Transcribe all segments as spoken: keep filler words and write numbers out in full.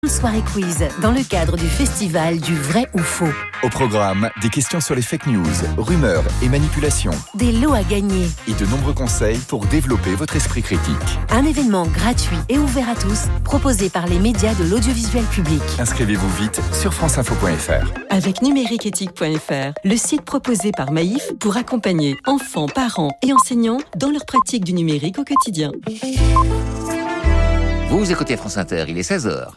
Soirée quiz dans le cadre du festival du vrai ou faux. Au programme, des questions sur les fake news, rumeurs et manipulations. Des lots à gagner. Et de nombreux conseils pour développer votre esprit critique. Un événement gratuit et ouvert à tous, proposé par les médias de l'audiovisuel public. Inscrivez-vous vite sur franceinfo point f r. Avec numérique éthique point f r, le site proposé par Maïf pour accompagner enfants, parents et enseignants dans leur pratique du numérique au quotidien. Vous écoutez France Inter, il est seize heures.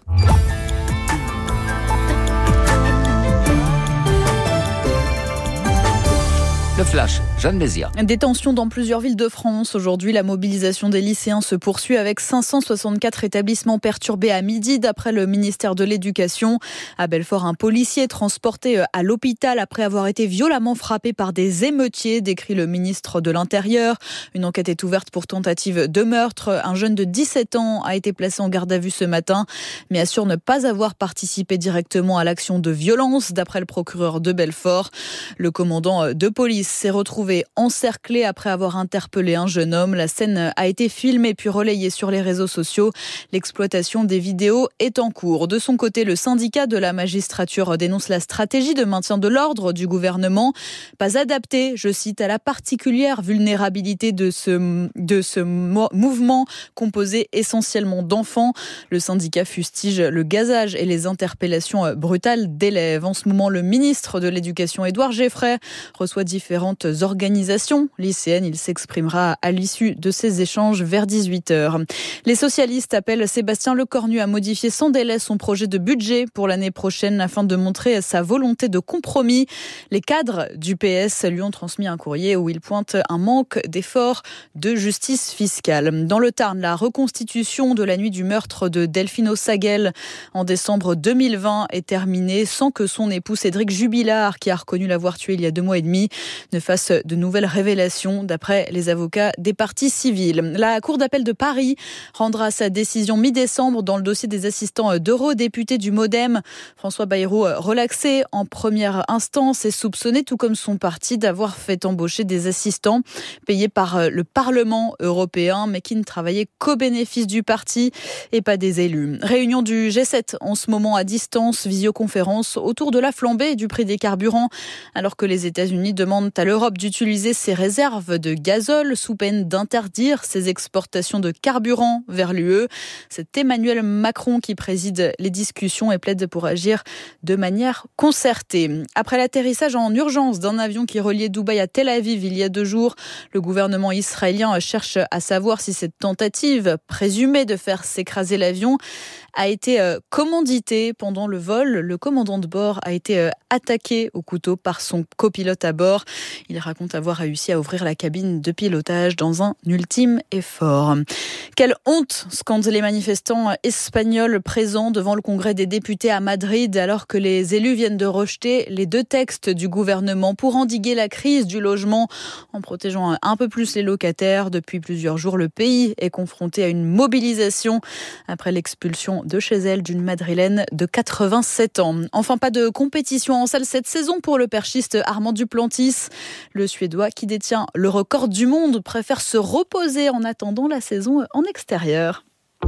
Le flash, Jeanne Mézia. Des tensions dans plusieurs villes de France. Aujourd'hui, la mobilisation des lycéens se poursuit avec cinq cent soixante-quatre établissements perturbés à midi, d'après le ministère de l'Éducation. À Belfort, un policier transporté à l'hôpital après avoir été violemment frappé par des émeutiers, décrit le ministre de l'Intérieur. Une enquête est ouverte pour tentative de meurtre. Un jeune de dix-sept ans a été placé en garde à vue ce matin, mais assure ne pas avoir participé directement à l'action de violence, d'après le procureur de Belfort. Le commandant de police s'est retrouvé encerclé après avoir interpellé un jeune homme. La scène a été filmée puis relayée sur les réseaux sociaux. L'exploitation des vidéos est en cours. De son côté, le syndicat de la magistrature dénonce la stratégie de maintien de l'ordre du gouvernement, pas adaptée, je cite, à la particulière vulnérabilité de ce, de ce mouvement composé essentiellement d'enfants. Le syndicat fustige le gazage et les interpellations brutales d'élèves. En ce moment, le ministre de l'Éducation, Édouard Geffray, reçoit différentes organisations lycéennes. Il s'exprimera à l'issue de ces échanges vers dix-huit heures. Les socialistes appellent Sébastien Lecornu à modifier sans délai son projet de budget pour l'année prochaine afin de montrer sa volonté de compromis. Les cadres du P S lui ont transmis un courrier où il pointe un manque d'efforts de justice fiscale. Dans le Tarn, la reconstitution de la nuit du meurtre de Delphine Ossaguel en décembre deux mille vingt est terminée sans que son époux Cédric Jubilard, qui a reconnu l'avoir tué il y a deux mois et demi, ne fasse de nouvelles révélations, d'après les avocats des parties civiles. La Cour d'appel de Paris rendra sa décision mi-décembre dans le dossier des assistants d'eurodéputés du Modem. François Bayrou, relaxé en première instance, est soupçonné, tout comme son parti, d'avoir fait embaucher des assistants payés par le Parlement européen, mais qui ne travaillaient qu'au bénéfice du parti et pas des élus. Réunion du G sept en ce moment à distance, visioconférence autour de la flambée du prix des carburants, alors que les États-Unis demandent à l'Europe d'utiliser ses réserves de gazole sous peine d'interdire ses exportations de carburant vers l'U E. C'est Emmanuel Macron qui préside les discussions et plaide pour agir de manière concertée. Après l'atterrissage en urgence d'un avion qui reliait Dubaï à Tel Aviv il y a deux jours, le gouvernement israélien cherche à savoir si cette tentative présumée de faire s'écraser l'avion a été commanditée pendant le vol. Le commandant de bord a été attaqué au couteau par son copilote à bord. Il raconte avoir réussi à ouvrir la cabine de pilotage dans un ultime effort. Quelle honte, scandent les manifestants espagnols présents devant le Congrès des députés à Madrid, alors que les élus viennent de rejeter les deux textes du gouvernement pour endiguer la crise du logement en protégeant un peu plus les locataires. Depuis plusieurs jours, le pays est confronté à une mobilisation après l'expulsion de chez elle d'une Madrilène de quatre-vingt-sept ans. Enfin, pas de compétition en salle cette saison pour le perchiste Armand Duplantis. Le Suédois, qui détient le record du monde, préfère se reposer en attendant la saison en extérieur.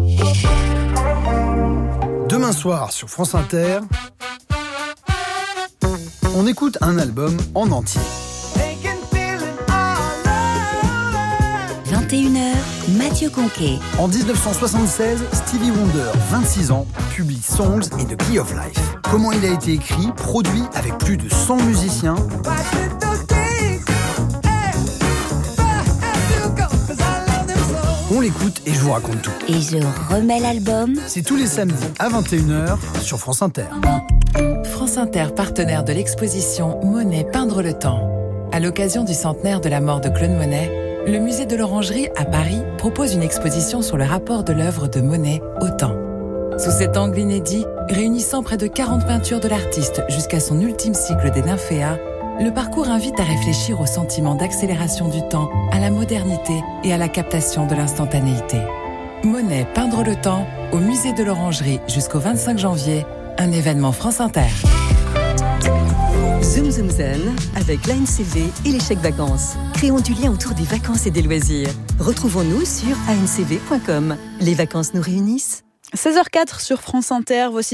Demain soir sur France Inter, on écoute un album en entier. vingt et une heures, Mathieu Conquet. En dix-neuf cent soixante-seize, Stevie Wonder, vingt-six ans, publie Songs et The Key of Life. Comment il a été écrit, produit avec plus de cent musiciens. On l'écoute et je vous raconte tout. Et je remets l'album. C'est tous les samedis à vingt et une heures sur France Inter. France Inter, partenaire de l'exposition Monet Peindre le temps. À l'occasion du centenaire de la mort de Claude Monet, le musée de l'Orangerie à Paris propose une exposition sur le rapport de l'œuvre de Monet au temps. Sous cet angle inédit, réunissant près de quarante peintures de l'artiste jusqu'à son ultime cycle des Nymphéas, le parcours invite à réfléchir au sentiment d'accélération du temps, à la modernité et à la captation de l'instantanéité. Monet Peindre le temps, au musée de l'Orangerie jusqu'au vingt-cinq janvier, un événement France Inter. Zoom Zoom Zen avec l'A N C V et les chèques vacances. Créons du lien autour des vacances et des loisirs. Retrouvons-nous sur a n c v point com. Les vacances nous réunissent. seize heures zéro quatre sur France Inter, voici